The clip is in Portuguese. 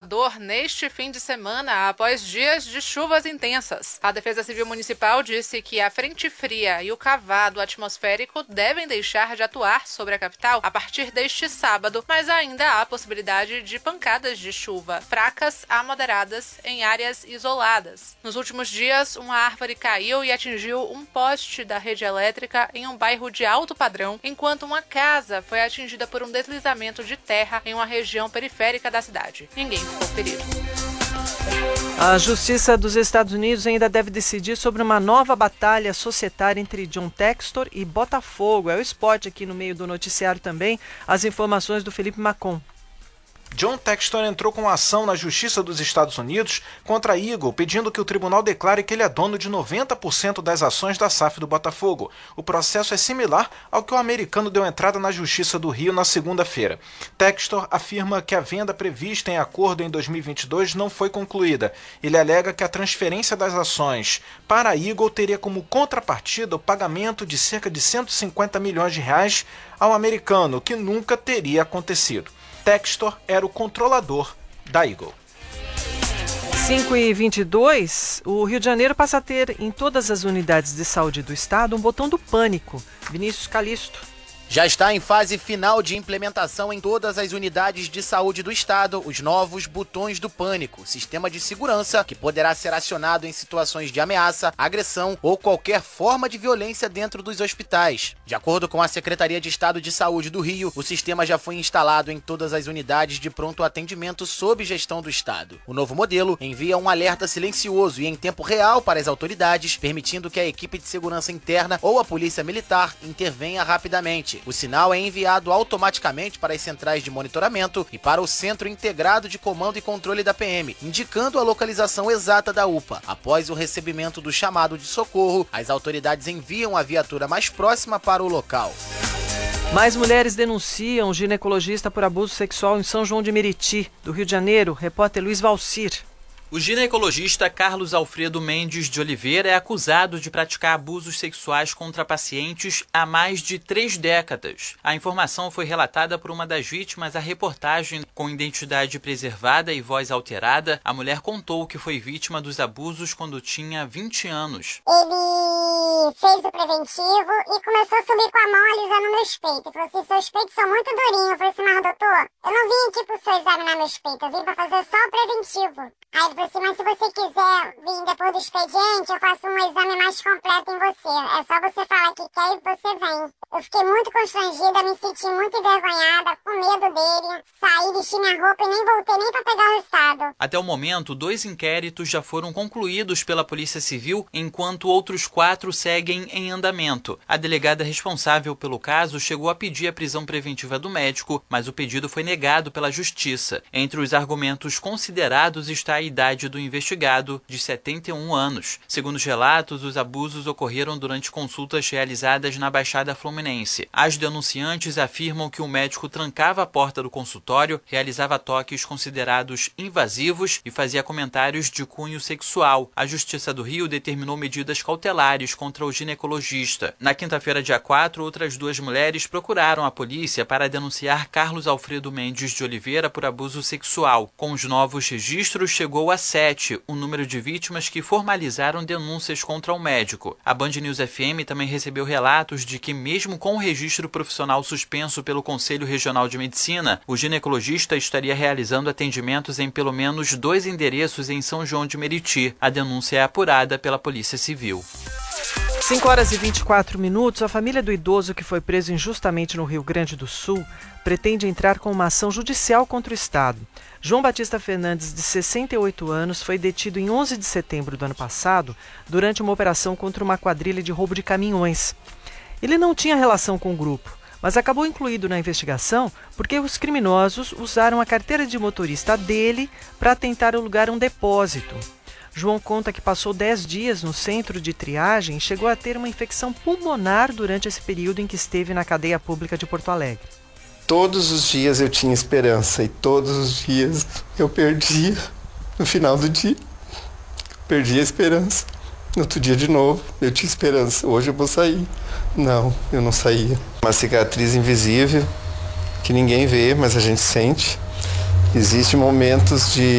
Salvador neste fim de semana, após dias de chuvas intensas. A Defesa Civil Municipal disse que a frente fria e o cavado atmosférico devem deixar de atuar sobre a capital a partir deste sábado, mas ainda há possibilidade de pancadas de chuva, fracas a moderadas em áreas isoladas. Nos últimos dias, uma árvore caiu e atingiu um poste da rede elétrica em um bairro de alto padrão, enquanto uma casa foi atingida por um deslizamento de terra em uma região periférica da cidade. Ninguém ficou ferido. A Justiça dos Estados Unidos ainda deve decidir sobre uma nova batalha societária entre John Textor e Botafogo. É o esporte aqui no meio do noticiário também. As informações do Felipe Macon. John Textor entrou com ação na Justiça dos Estados Unidos contra a Eagle, pedindo que o tribunal declare que ele é dono de 90% das ações da SAF do Botafogo. O processo é similar ao que o americano deu entrada na Justiça do Rio na segunda-feira. Textor afirma que a venda prevista em acordo em 2022 não foi concluída. Ele alega que a transferência das ações para a Eagle teria como contrapartida o pagamento de cerca de 150 milhões de reais ao americano, o que nunca teria acontecido. Textor era o controlador da Eagle. 5h22, o Rio de Janeiro passa a ter em todas as unidades de saúde do estado um botão do pânico. Vinícius Calixto. Já está em fase final de implementação em todas as unidades de saúde do estado os novos botões do pânico, sistema de segurança que poderá ser acionado em situações de ameaça, agressão ou qualquer forma de violência dentro dos hospitais. De acordo com a Secretaria de Estado de Saúde do Rio, o sistema já foi instalado em todas as unidades de pronto atendimento sob gestão do estado. O novo modelo envia um alerta silencioso e em tempo real para as autoridades, permitindo que a equipe de segurança interna ou a polícia militar intervenha rapidamente. O sinal é enviado automaticamente para as centrais de monitoramento e para o Centro Integrado de Comando e Controle da PM, indicando a localização exata da UPA. Após o recebimento do chamado de socorro, as autoridades enviam a viatura mais próxima para o local. Mais mulheres denunciam o ginecologista por abuso sexual em São João de Meriti, do Rio de Janeiro. Repórter Luiz Valcir. O ginecologista Carlos Alfredo Mendes de Oliveira é acusado de praticar abusos sexuais contra pacientes há mais de 3 décadas. A informação foi relatada por uma das vítimas à reportagem. Com identidade preservada e voz alterada, a mulher contou que foi vítima dos abusos quando tinha 20 anos. Ele fez o preventivo e começou a subir com a mão alisando meus peitos. Ele falou assim, seus peitos são muito durinhos. Eu falei assim, mas doutor, eu não vim aqui pro senhor examinar meus peitos, eu vim pra fazer só o preventivo. Aí ele falou assim, mas se você quiser vir depois do expediente, eu faço um exame mais completo em você. É só você falar que quer e você vem. Eu fiquei muito constrangida, me senti muito envergonhada, com medo dele. Saí, vesti minha roupa e nem voltei nem pra pegar o resultado. Até o momento, 2 inquéritos já foram concluídos pela Polícia Civil, enquanto outros 4 seguem em andamento. A delegada responsável pelo caso chegou a pedir a prisão preventiva do médico, mas o pedido foi negado pela Justiça. Entre os argumentos considerados está a idade do investigado, de 71 anos. Segundo os relatos, os abusos ocorreram durante consultas realizadas na Baixada Fluminense. As denunciantes afirmam que o médico trancava a porta do consultório, realizava toques considerados invasivos e fazia comentários de cunho sexual. A Justiça do Rio determinou medidas cautelares contra o ginecologista. Na quinta-feira, dia 4, outras 2 mulheres procuraram a polícia para denunciar Carlos Alfredo Mendes de Oliveira por abuso sexual. Com os novos registros, chegou a 7 o número de vítimas que formalizaram denúncias contra o médico. A Band News FM também recebeu relatos de que, mesmo com o registro profissional suspenso pelo Conselho Regional de Medicina, o ginecologista estaria realizando atendimentos em pelo menos 2 endereços em São João de Meriti. A denúncia é apurada pela Polícia Civil. 5h24, a família do idoso que foi preso injustamente no Rio Grande do Sul pretende entrar com uma ação judicial contra o Estado. João Batista Fernandes, de 68 anos, foi detido em 11 de setembro do ano passado durante uma operação contra uma quadrilha de roubo de caminhões. Ele não tinha relação com o grupo, mas acabou incluído na investigação porque os criminosos usaram a carteira de motorista dele para tentar alugar um depósito. João conta que passou 10 dias no centro de triagem e chegou a ter uma infecção pulmonar durante esse período em que esteve na cadeia pública de Porto Alegre. Todos os dias eu tinha esperança e todos os dias eu perdia. No final do dia, perdi a esperança. No outro dia de novo, eu tinha esperança. Hoje eu vou sair. Não, eu não saía. Uma cicatriz invisível que ninguém vê, mas a gente sente. Existem momentos de